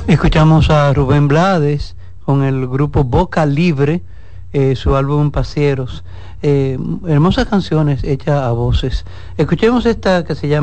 Escuchamos a Rubén Blades con el grupo Boca Libre, su álbum Pasieros. Hermosas canciones hechas a voces. Escuchemos esta que se llama